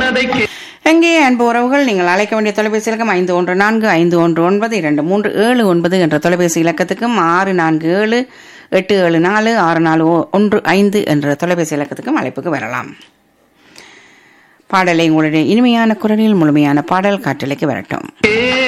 எங்கே அன்பு உறவுகள், நீங்கள் அழைக்க வேண்டிய தொலைபேசி இலக்கம் 5145192397 என்ற தொலைபேசி இலக்கத்துக்கும் 6478746415 என்ற தொலைபேசி இலக்கத்துக்கும் அழைப்புக்கு வரலாம். பாடலை உங்களுடைய இனிமையான குரலில் முழுமையான பாடல் காற்றலைக்கு வரட்டும்.